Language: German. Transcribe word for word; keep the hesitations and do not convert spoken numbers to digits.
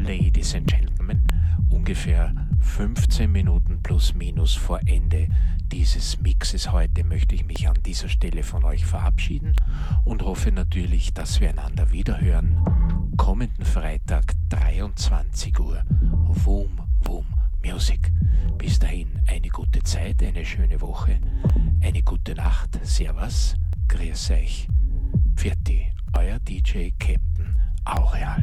Ladies and Gentlemen, ungefähr fünfzehn Minuten plus minus vor Ende dieses Mixes heute möchte ich mich an dieser Stelle von euch verabschieden und hoffe natürlich, dass wir einander wiederhören. Kommenden Freitag, dreiundzwanzig Uhr, Wum Wum Music. Bis dahin eine gute Zeit, eine schöne Woche, eine gute Nacht. Servus, grüß euch. Pfiat, euer D J Captain Aureal.